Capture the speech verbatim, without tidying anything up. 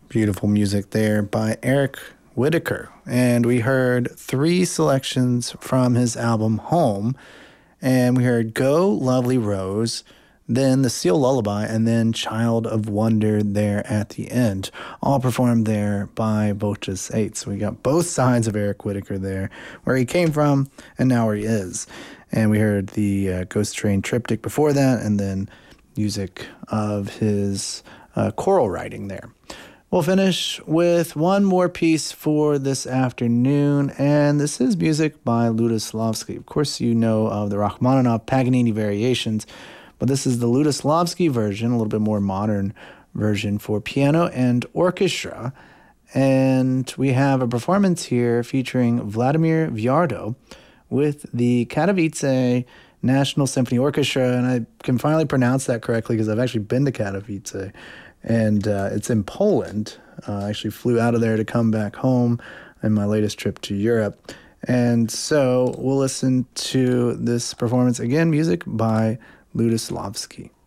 Beautiful music there by Eric Whitacre. And we heard three selections from his album Home. And we heard Go, Lovely Rose, then The Seal Lullaby, and then Child of Wonder there at the end. All performed there by Boches eight. So we got both sides of Eric Whitacre there, where he came from and now where he is. And we heard the uh, Ghost Train triptych before that, and then music of his uh, choral writing there. We'll finish with one more piece for this afternoon, and this is music by Lutoslawski. Of course, you know of the Rachmaninoff Paganini variations, but this is the Lutoslawski version, a little bit more modern version for piano and orchestra. And we have a performance here featuring Vladimir Viardo with the Katowice National Symphony Orchestra, and I can finally pronounce that correctly because I've actually been to Katowice. And uh, it's in Poland. Uh, I actually flew out of there to come back home in my latest trip to Europe. And so we'll listen to this performance again, music by Lutoslawski.